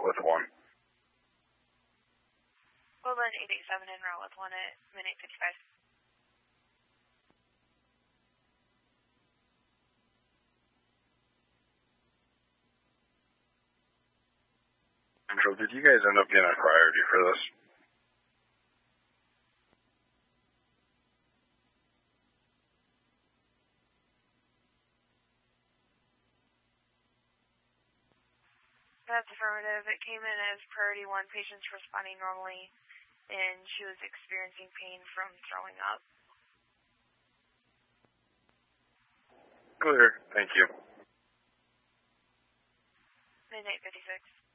with 1. Hold on 887 en route with 1 at minute 55. Central, did you guys end up getting a priority for this? That's affirmative. It came in as priority 1, patients responding normally, and she was experiencing pain from throwing up. Clear. Thank you. Minute 56.